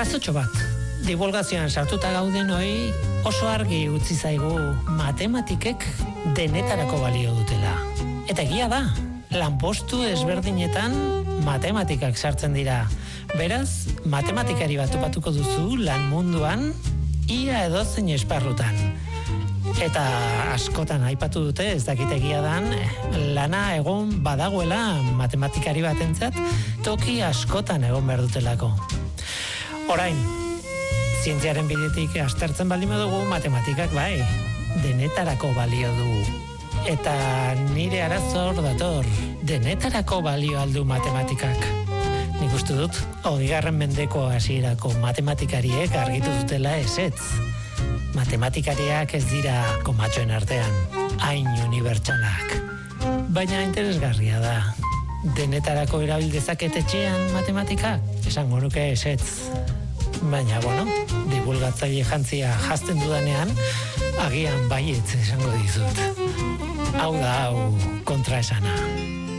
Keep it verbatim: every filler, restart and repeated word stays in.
Arazotxo bat, divulgazioan sartuta gauden hoi oso argi utzi zaigu matematikek denetarako balio dutela. Eta egia da, lanpostu ezberdinetan matematikak sartzen dira. Beraz, matematikari bat topatuko duzu lan munduan ia edozein esparrutan. Eta askotan aipatu dute, ez dakit egia dan, lana egon badagoela matematikari batentzat toki askotan egon behar dutelako. Orain, zientziaren bidetik aztertzen baldin badugu, matematikak bai, denetarako balio du. Eta nire arazo hor dator, denetarako balio aldu matematikak. Nik uste dut, hogeigarren mendeko hasierako matematikariek argitu dutela ezetz. Matematikariak ez dira komatxoen artean, hain unibertsalak. Baina interesgarria da. Denetarako erabil dezaket etxean matematikak? Esango nuke ezetz. Baina, bueno, divulgatzaile jantzia jazten dudanean, agian baietz esango dizut. Hau da, hau kontraesana.